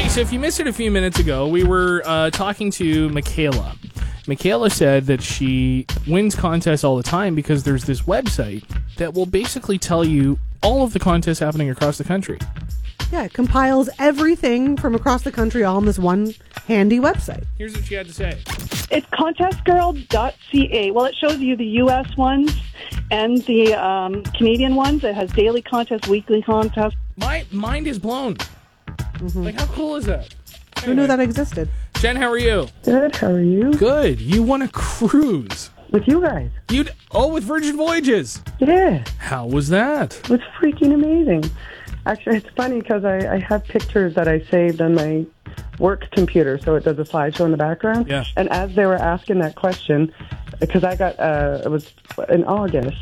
so if you missed it a few minutes ago, we were talking to Michaela. Michaela said that she wins contests all the time because there's this website that will basically tell you all of the contests happening across the country. Yeah, it compiles everything from across the country all on this one handy website. Here's what she had to say. It's contestgirl.ca. Well, it shows you the U.S. ones and the Canadian ones. It has daily contests, weekly contests. My mind is blown. Mm-hmm. Like, how cool is that? Who knew that existed? Jen, how are you? Good, how are you? Good. You won a cruise. With you guys. With Virgin Voyages. Yeah. How was that? It was freaking amazing. Actually, it's funny because I have pictures that I saved on my work computer, so it does a slideshow in the background. Yeah. And as they were asking that question, because I got, it was in August,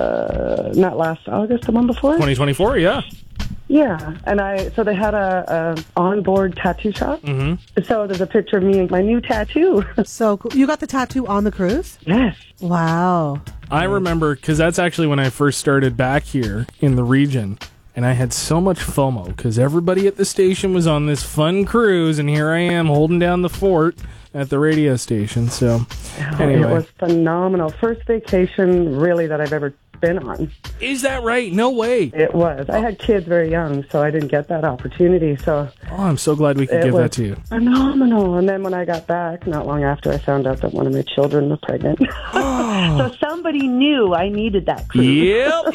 not last August, the one before? 2024, yeah. Yeah, and so they had a onboard tattoo shop. Mm-hmm. So there's a picture of me and my new tattoo. So cool. You got the tattoo on the cruise? Yes. Wow. I remember, because that's actually when I first started back here in the region, and I had so much FOMO, because everybody at the station was on this fun cruise, and here I am holding down the fort at the radio station. So, anyway. It was phenomenal. First vacation, really, that I've ever been on. Is that right? No way. It was. I had kids very young, so I didn't get that opportunity. So I'm so glad we could give that to you. Phenomenal. And then when I got back, not long after, I found out that one of my children was pregnant. So somebody knew I needed that cruise.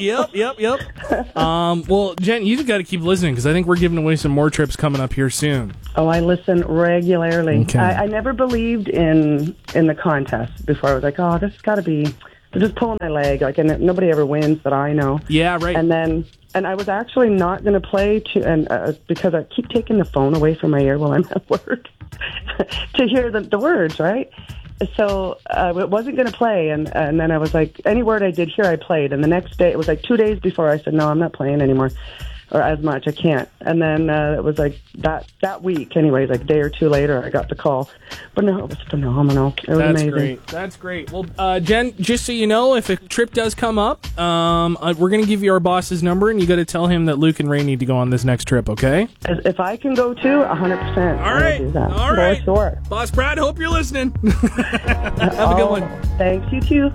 Yep. Well, Jen, you got to keep listening, because I think we're giving away some more trips coming up here soon. Oh, I listen regularly. Okay. I never believed in the contest before. I was like, oh, this has got to be... They're just pulling my leg, and nobody ever wins that I know. Yeah, right. And I was actually not going to play because I keep taking the phone away from my ear while I'm at work to hear the words, right? So it wasn't going to play, and then I was like, any word I did hear, I played. And the next day, it was like 2 days before, I said, no, I'm not playing anymore, or as much, I can't. And then it was like that week, anyways, like a day or two later, I got the call. But no, it was phenomenal. It was amazing. That's great. Well, Jen, just so you know, if a trip does come up, we're going to give you our boss's number, and you got to tell him that Luke and Ray need to go on this next trip, okay? If I can go too, 100%. All right. Do that. All right. For sure. Boss Brad, hope you're listening. Have a good one. Thanks, you too.